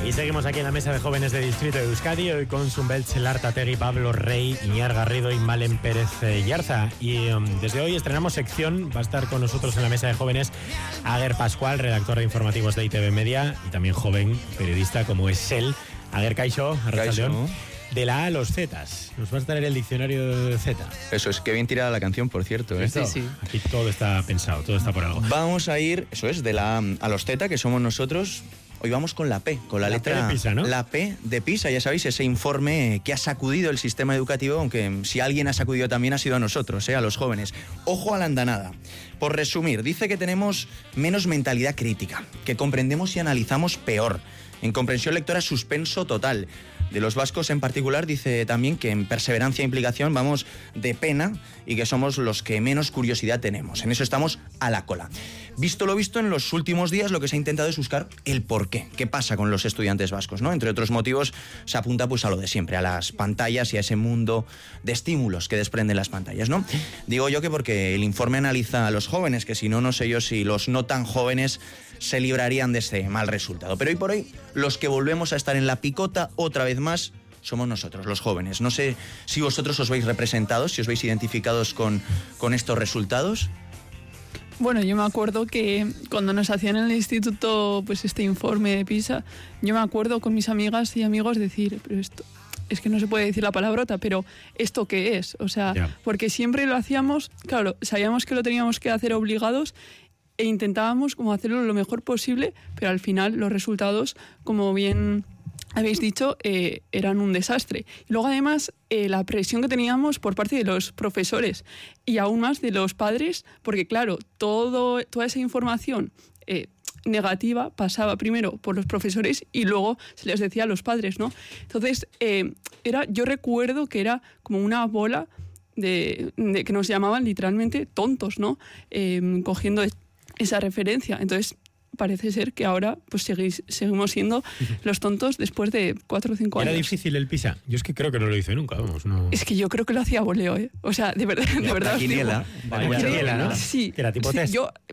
Y seguimos aquí en la mesa de jóvenes de Distrito de Euskadi, hoy con Zumbeltz Lartategui, Pablo Rey, Iñar Garrido y Malen Pérez Yarza. Y desde hoy estrenamos sección, va a estar con nosotros en la mesa de jóvenes Ager Pascual, redactor de informativos de ITV Media y también joven periodista como es él. Ager, kaixo, arratsaldeon. De la A a los Zetas. Nos va a traer el diccionario de Z. Eso es, que bien tirada la canción, por cierto. Sí, sí. Aquí todo está pensado, todo está por algo. Vamos a ir, eso es, de la A a los Z, que somos nosotros. Hoy vamos con la P, con la letra P de Pisa, ¿no? La P de Pisa, ya sabéis, ese informe que ha sacudido el sistema educativo, aunque si alguien ha sacudido también ha sido a nosotros, a los jóvenes. Ojo a la andanada. Por resumir, dice que tenemos menos mentalidad crítica, que comprendemos y analizamos peor. En comprensión lectora, suspenso total. De los vascos en particular dice también que en perseverancia e implicación vamos de pena y que somos los que menos curiosidad tenemos. En eso estamos a la cola. Visto lo visto, en los últimos días lo que se ha intentado es buscar el porqué. ¿Qué pasa con los estudiantes vascos, ¿no? Entre otros motivos se apunta pues a lo de siempre, a las pantallas y a ese mundo de estímulos que desprenden las pantallas, ¿no? Digo yo que porque el informe analiza a los jóvenes, que si no, no sé yo si los no tan jóvenes se librarían de este mal resultado. Pero hoy por hoy, los que volvemos a estar en la picota otra vez más somos nosotros, los jóvenes. No sé si vosotros os veis representados, si os veis identificados con estos resultados. Bueno, yo me acuerdo que cuando nos hacían en el instituto pues este informe de PISA, yo me acuerdo con mis amigas y amigos decir, pero esto es que no se puede decir la palabrota, pero ¿esto qué es? O sea, porque siempre lo hacíamos, claro, sabíamos que lo teníamos que hacer obligados e intentábamos como hacerlo lo mejor posible, pero al final los resultados, como bien habéis dicho, eran un desastre. Y luego además la presión que teníamos por parte de los profesores y aún más de los padres, porque claro, toda esa información negativa pasaba primero por los profesores y luego se les decía a los padres, ¿no? Entonces, yo recuerdo que era como una bola de que nos llamaban literalmente tontos, ¿no? Cogiendo esa referencia. Entonces, parece ser que ahora pues seguimos siendo los tontos después de 4 o 5 años. ¿Era difícil el PISA? Yo es que creo que no lo hice nunca, vamos. No. Es que yo creo que lo hacía a voleo, ¿eh? O sea, de verdad. La quiniela. La quiniela, ¿no? Sí. Que era tipo test.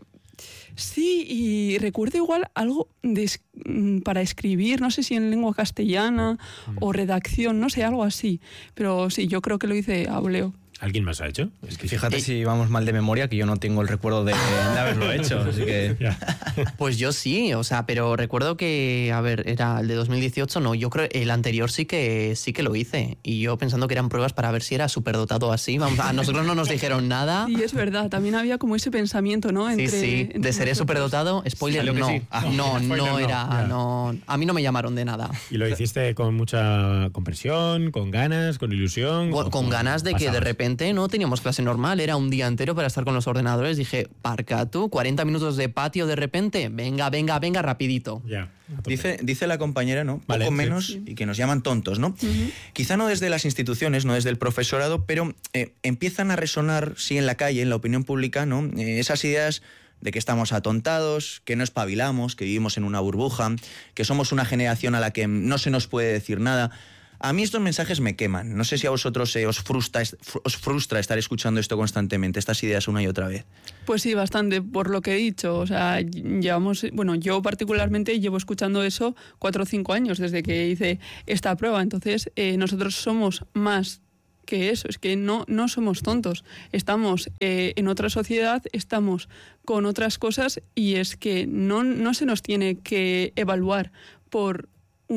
Sí, y recuerdo igual algo para escribir, no sé si en lengua castellana o redacción, no sé, algo así. Pero sí, yo creo que lo hice a voleo. ¿Alguien más ha hecho? Es que fíjate si vamos mal de memoria, que yo no tengo el recuerdo de haberlo hecho, así que... Pues yo sí, o sea, pero recuerdo que, a ver, era el de 2018, no, yo creo el anterior sí que lo hice, y yo pensando que eran pruebas para ver si era superdotado así, vamos, a nosotros no nos dijeron nada. Sí, es verdad, también había como ese pensamiento, ¿no? Sí, de seré superdotado, spoiler, no, sí. no era, no, a mí no me llamaron de nada. ¿Y lo hiciste con mucha compresión, con ganas, con ilusión? Bueno, con ganas de que de repente no teníamos clase normal, era un día entero para estar con los ordenadores. Dije, parca tú, 40 minutos de patio de repente, venga, rapidito. Ya. Dice la compañera, ¿no? Vale, poco menos, sí. Y que nos llaman tontos, ¿no? Quizá no desde las instituciones, no desde el profesorado, pero empiezan a resonar, sí, en la calle, en la opinión pública, ¿no? Esas ideas de que estamos atontados, que no espabilamos, que vivimos en una burbuja, que somos una generación a la que no se nos puede decir nada. A mí estos mensajes me queman. No sé si a vosotros os frustra estar escuchando esto constantemente, estas ideas una y otra vez. Pues sí, bastante, por lo que he dicho. O sea, yo particularmente llevo escuchando eso 4 o 5 años desde que hice esta prueba. Entonces, nosotros somos más que eso, es que no somos tontos. Estamos en otra sociedad, estamos con otras cosas y es que no se nos tiene que evaluar por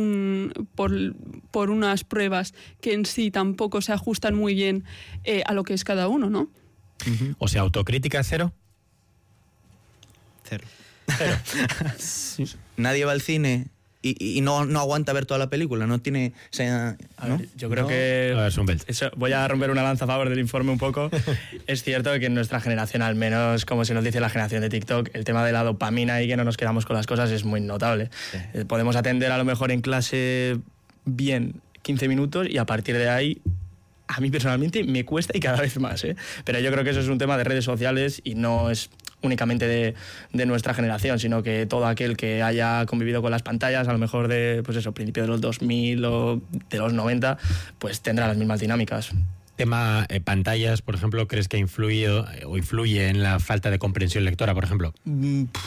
unas pruebas que en sí tampoco se ajustan muy bien a lo que es cada uno, ¿no? O sea, autocrítica cero. Cero. Sí. Nadie va al cine y no aguanta ver toda la película, no tiene... O sea, ¿no? A ver, yo creo que... A ver, Zumbeltz. Voy a romper una lanza a favor del informe un poco. Es cierto que en nuestra generación, al menos como se nos dice la generación de TikTok, el tema de la dopamina y que no nos quedamos con las cosas es muy notable. Sí. Podemos atender a lo mejor en clase bien 15 minutos y a partir de ahí... A mí personalmente me cuesta y cada vez más, ¿eh? Pero yo creo que eso es un tema de redes sociales y no es únicamente de nuestra generación, sino que todo aquel que haya convivido con las pantallas, a lo mejor de, pues eso, principios de los 2000 o de los 90, pues tendrá las mismas dinámicas. Tema pantallas, por ejemplo, ¿crees que ha influido o influye en la falta de comprensión lectora, por ejemplo?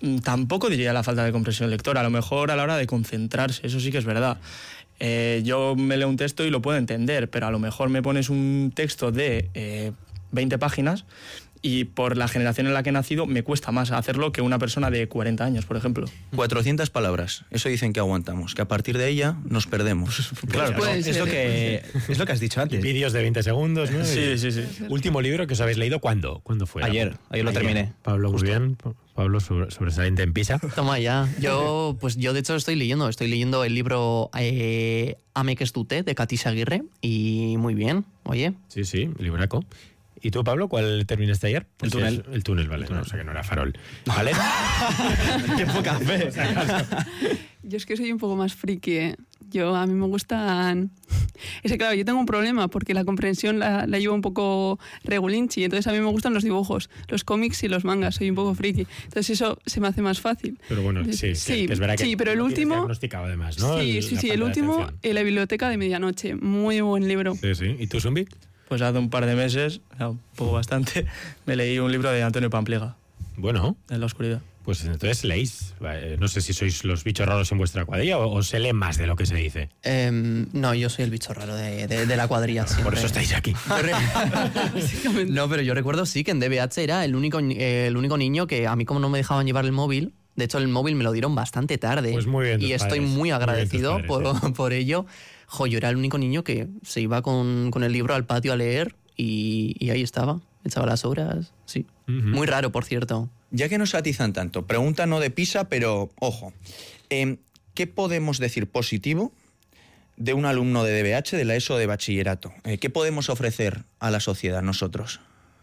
Tampoco diría la falta de comprensión lectora, a lo mejor a la hora de concentrarse, eso sí que es verdad. Yo me leo un texto y lo puedo entender, pero a lo mejor me pones un texto de 20 páginas y por la generación en la que he nacido me cuesta más hacerlo que una persona de 40 años, por ejemplo. 400 palabras, eso dicen que aguantamos, que a partir de ella nos perdemos. Claro, Puede es ser. lo que has dicho antes. Vídeos de 20 segundos, ¿no? Sí. Último libro que os habéis leído, ¿cuándo? ¿Cuándo fue? Ayer lo terminé. Pablo, muy bien. Pablo, sobresaliente en Pisa. Toma ya. Yo de hecho estoy leyendo el libro Ame que es tu té, de Katisha Aguirre, y muy bien, oye. Sí, libraco. ¿Y tú, Pablo, cuál terminaste ayer? El túnel. El túnel, vale. No, o sea que no era farol. ¿Vale? ¡Qué poca fe! Yo es que soy un poco más friki, ¿eh? A mí me gustan... Es que claro, yo tengo un problema porque la comprensión la llevo un poco regulinchi, entonces a mí me gustan los dibujos, los cómics y los mangas, soy un poco friki. Entonces eso se me hace más fácil. Pero bueno, sí, que es verdad que sí, pero el último... diagnosticado además, ¿no? Sí, el último, La biblioteca de medianoche, muy buen libro. Sí. ¿Y tú, Zumbi? Pues hace un par de meses, un poco bastante, me leí un libro de Antonio Pampliega, Bueno, En la oscuridad. pues entonces leéis. No sé si sois los bichos raros en vuestra cuadrilla o se lee más de lo que se dice. No, yo soy el bicho raro de la cuadrilla. Siempre. Por eso estáis aquí. No, pero yo recuerdo sí que en DBH era el único niño que a mí, como no me dejaban llevar el móvil, de hecho el móvil me lo dieron bastante tarde. Pues muy bien tus y estoy padres, muy agradecido muy bien tus padres, por ello. Yo era el único niño que se iba con el libro al patio a leer y ahí estaba, echaba las horas, sí. Muy raro, por cierto. Ya que nos atizan tanto, pregunta no de Pisa, pero ojo, ¿qué podemos decir positivo de un alumno de DBH, de la ESO de bachillerato? ¿Qué podemos ofrecer a la sociedad nosotros?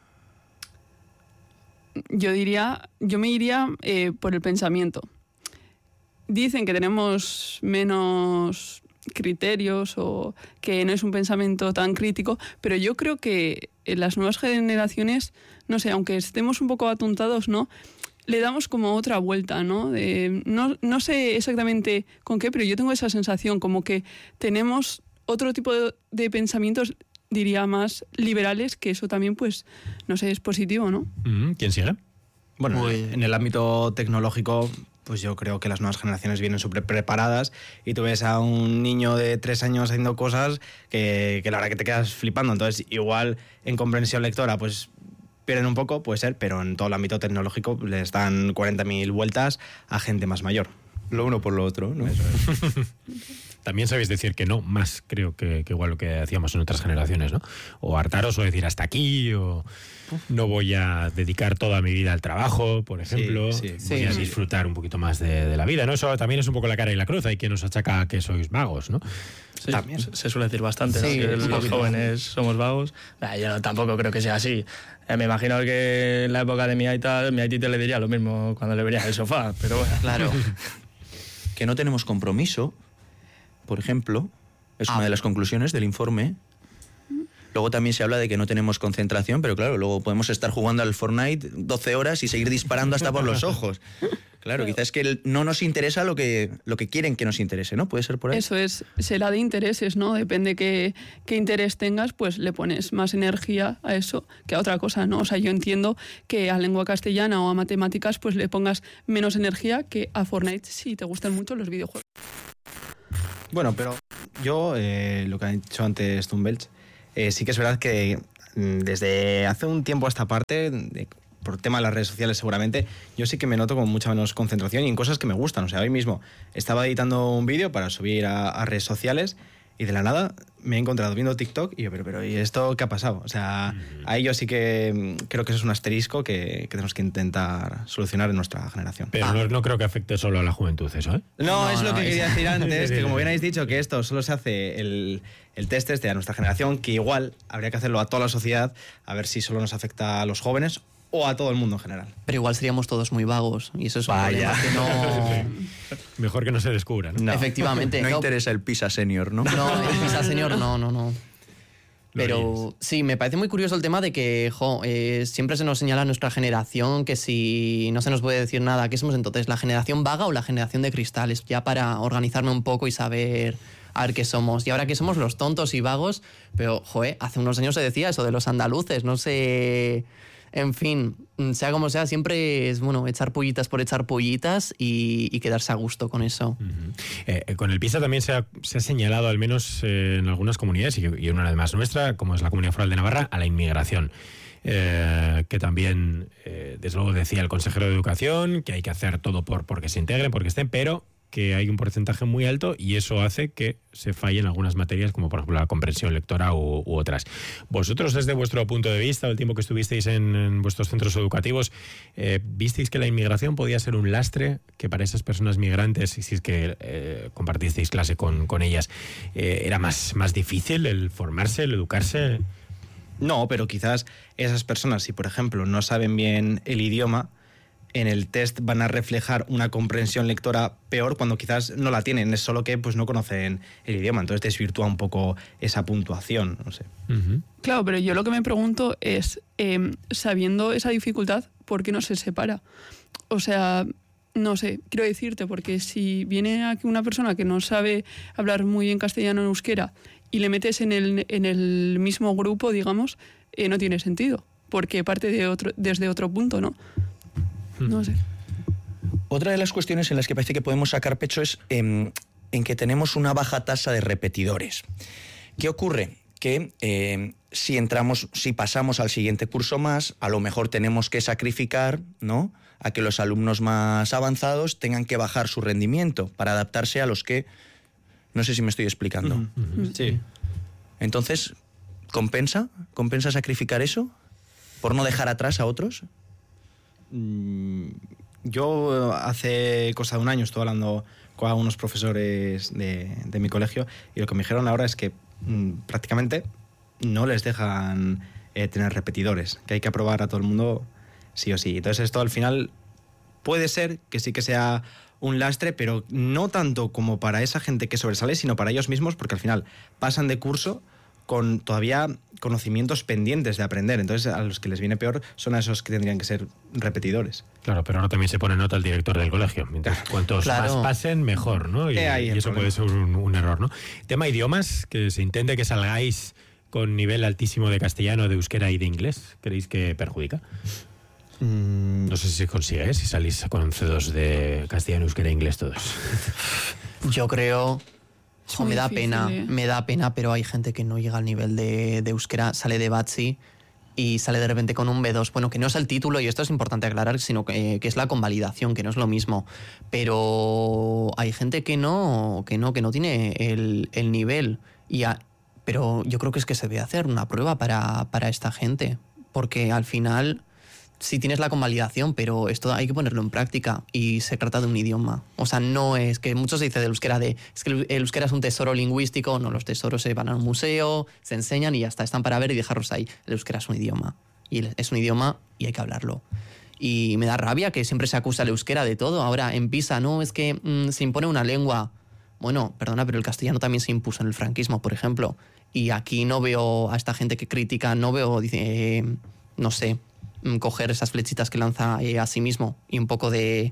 Yo me iría por el pensamiento. Dicen que tenemos menos criterios o que no es un pensamiento tan crítico, pero yo creo que en las nuevas generaciones, no sé, aunque estemos un poco atontados, ¿no? Le damos como otra vuelta, ¿no? No sé exactamente con qué, pero yo tengo esa sensación, como que tenemos otro tipo de pensamientos, diría, más liberales, que eso también, pues, no sé, es positivo, ¿no? ¿Quién sigue? Bueno, en el ámbito tecnológico, pues yo creo que las nuevas generaciones vienen súper preparadas y tú ves a un niño de 3 años haciendo cosas que la verdad que te quedas flipando. Entonces, igual en comprensión lectora, pues pierden un poco, puede ser, pero en todo el ámbito tecnológico les dan 40.000 vueltas a gente más mayor. Lo uno por lo otro, ¿no? Eso es. También sabéis decir que no, más creo que igual lo que hacíamos en otras generaciones, ¿no? O hartaros o decir hasta aquí, o no voy a dedicar toda mi vida al trabajo, por ejemplo. Sí. Voy a disfrutar un poquito más de la vida, ¿no? Eso también es un poco la cara y la cruz. Hay quien nos achaca que sois vagos, ¿no? Sí, También. se suele decir bastante, ¿no? Sí, Que un los poquito. jóvenes somos vagos. Yo tampoco creo que sea así. Me imagino que en la época de mi aitita le diría lo mismo cuando le vería en el sofá, pero bueno. Claro. Que no tenemos compromiso, por ejemplo, es una de las conclusiones del informe. Luego también se habla de que no tenemos concentración, pero claro, luego podemos estar jugando al Fortnite 12 horas y seguir disparando hasta por los ojos. Claro, quizás es que no nos interesa lo que quieren que nos interese, ¿no? Puede ser por ahí. Eso es, será de intereses, ¿no? Depende qué interés tengas, pues le pones más energía a eso que a otra cosa, ¿no? O sea, yo entiendo que a lengua castellana o a matemáticas pues le pongas menos energía que a Fortnite si te gustan mucho los videojuegos. Bueno, pero yo, lo que ha dicho antes Tumbelch, sí que es verdad que desde hace un tiempo a esta parte, por tema de las redes sociales seguramente, yo sí que me noto con mucha menos concentración y en cosas que me gustan. O sea, hoy mismo estaba editando un vídeo para subir a redes sociales y de la nada me he encontrado viendo TikTok y yo, pero ¿y esto qué ha pasado? O sea, ahí yo sí que creo que eso es un asterisco que tenemos que intentar solucionar en nuestra generación. Pero no creo que afecte solo a la juventud eso, ¿eh? No, es lo que es- quería decir antes, que como bien habéis dicho, que esto solo se hace el test a nuestra generación, que igual habría que hacerlo a toda la sociedad, a ver si solo nos afecta a los jóvenes o a todo el mundo en general. Pero igual seríamos todos muy vagos y eso es un Vaya. problema que no... Mejor que no se descubra, ¿no? No, Efectivamente. No No. interesa el PISA Senior, ¿no? No, el Pisa Senior no. Pero sí, me parece muy curioso el tema de que siempre se nos señala a nuestra generación que si no se nos puede decir nada, ¿qué somos entonces? ¿La generación vaga o la generación de cristales? Ya para organizarme un poco y saber a ver qué somos. Y ahora que somos los tontos y vagos, pero hace unos años se decía eso de los andaluces, no sé... En fin, sea como sea, siempre es bueno echar pollitas por echar pollitas y quedarse a gusto con eso. Con el PISA también se ha señalado, al menos en algunas comunidades, y una además nuestra, como es la Comunidad Foral de Navarra, a la inmigración. Que también, desde luego, decía el consejero de Educación que hay que hacer todo porque se integren, porque estén, pero que hay un porcentaje muy alto y eso hace que se fallen algunas materias, como por ejemplo la comprensión lectora u otras. Vosotros, desde vuestro punto de vista, el tiempo que estuvisteis en vuestros centros educativos, ¿visteis que la inmigración podía ser un lastre, que para esas personas migrantes, si es que compartisteis clase con ellas, era más difícil el formarse, el educarse? No, pero quizás esas personas, si por ejemplo no saben bien el idioma, en el test van a reflejar una comprensión lectora peor cuando quizás no la tienen, es solo que pues no conocen el idioma, entonces desvirtúa un poco esa puntuación, no sé. Uh-huh. Claro, pero yo lo que me pregunto es, sabiendo esa dificultad, ¿por qué no se separa? O sea, no sé, quiero decirte, porque si viene aquí una persona que no sabe hablar muy bien castellano en euskera y le metes en el mismo grupo, digamos, no tiene sentido, porque parte desde otro punto, ¿no? No sé. Otra de las cuestiones en las que parece que podemos sacar pecho es en que tenemos una baja tasa de repetidores. ¿Qué ocurre? Que si pasamos al siguiente curso más, a lo mejor tenemos que sacrificar, ¿no?, a que los alumnos más avanzados tengan que bajar su rendimiento para adaptarse a los que... No sé si me estoy explicando. Uh-huh. Sí. Entonces, ¿compensa sacrificar eso por no dejar atrás a otros? Yo hace cosa de un año estuve hablando con algunos profesores de mi colegio y lo que me dijeron ahora es que prácticamente no les dejan tener repetidores, que hay que aprobar a todo el mundo sí o sí. Entonces esto al final puede ser que sí que sea un lastre, pero no tanto como para esa gente que sobresale, sino para ellos mismos, porque al final pasan de curso con todavía conocimientos pendientes de aprender. Entonces, a los que les viene peor son a esos que tendrían que ser repetidores. Claro, pero ahora también se pone nota el director del colegio. Mientras cuantos más pasen, mejor, ¿no? Y eso puede ser un error, ¿no? Tema idiomas, que se intente que salgáis con nivel altísimo de castellano, de euskera y de inglés. ¿Creéis que perjudica? No sé si se consigue, si salís con C2 de castellano, euskera e inglés todos. Yo creo... me da difícil, pena, pero hay gente que no llega al nivel de euskera, sale de Batsi y sale de repente con un B2. Bueno, que no es el título, y esto es importante aclarar, sino que es la convalidación, que no es lo mismo. Pero hay gente que no tiene el nivel. Pero yo creo que es que se debe hacer una prueba para esta gente, porque al final... Sí tienes la convalidación, pero esto hay que ponerlo en práctica y se trata de un idioma. O sea, no es que mucho se dice del euskera es que el euskera es un tesoro lingüístico. No, los tesoros se van a un museo, se enseñan y ya está, están para ver y dejarlos ahí. El euskera es un idioma y es un idioma y hay que hablarlo. Y me da rabia que siempre se acusa al euskera de todo. Ahora en PISA, no, es que se impone una lengua. Bueno, perdona, pero el castellano también se impuso en el franquismo, por ejemplo. Y aquí no veo a esta gente que critica, no veo, no sé, coger esas flechitas que lanza a sí mismo y un poco de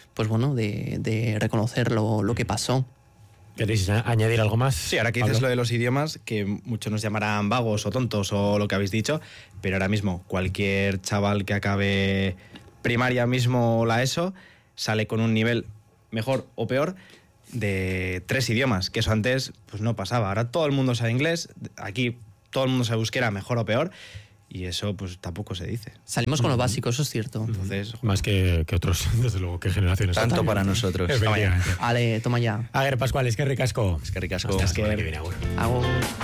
reconocer lo que pasó. ¿Queréis añadir algo más? Sí, ahora que dices lo de los idiomas, que muchos nos llamarán vagos o tontos o lo que habéis dicho, pero ahora mismo cualquier chaval que acabe primaria mismo la ESO sale con un nivel mejor o peor de 3 idiomas, que eso antes pues no pasaba. Ahora todo el mundo sabe inglés, aquí todo el mundo sabe euskera, mejor o peor. Y eso pues tampoco se dice. Salimos con lo básico, eso es cierto. Entonces, más que otros, desde luego, que generaciones. Tanto totalmente. Para nosotros. Efectivamente. Ale, toma ya. A ver, Pascual, es que ricasco. Es que ricasco. Hasta la semana que viene, agur. Agur.